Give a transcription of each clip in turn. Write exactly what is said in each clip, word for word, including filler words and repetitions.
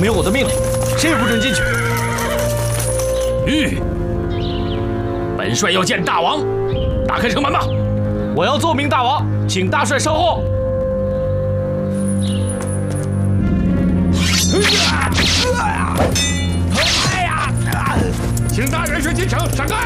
没有我的命令，谁也不准进去。 嗯，本帅要见大王，打开城门吧。 我要奏明大王，请大帅稍后。 哎呀！请大元帅进城，闪开！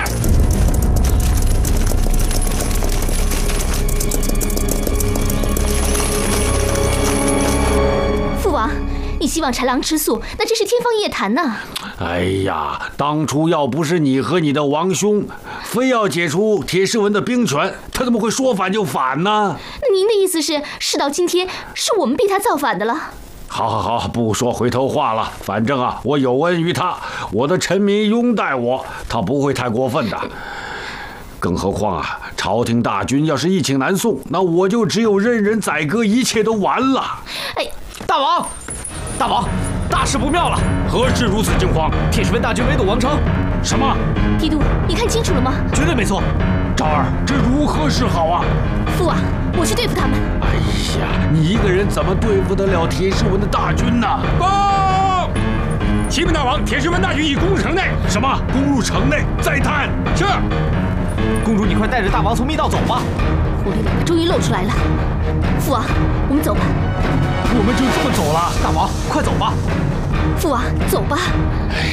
父王，你希望豺狼吃素，那真是天方夜谭呐！ 哎呀，当初要不是你和你的王兄非要解除铁狮文的兵权，他怎么会说反就反呢？ 那您的意思是，事到今天是我们逼他造反的了？ 好，好，好，不说回头话了。反正啊，我有恩于他，我的臣民拥戴我，他不会太过分的。更何况啊，朝廷大军要是一请南宋，那我就只有任人宰割，一切都完了。 哎， 大王，大王，大事不妙了！ 何事如此惊慌？ 铁狮文大军围堵王城。 什么？ 提督，你看清楚了吗？ 绝对没错。 昭儿，这如何是好啊？ 父王，我去对付他们。 哎呀，你一个人怎么对付得了铁狮文的大军呢？ 报！启禀大王，铁狮文大军已攻入城内。 什么？攻入城内？再探。 是。 公主，你快带着大王从密道走吧。 我的脸终于露出来了。父王，我们走吧。 我们就这么走了？大王，快走吧。 父王，走吧。 哎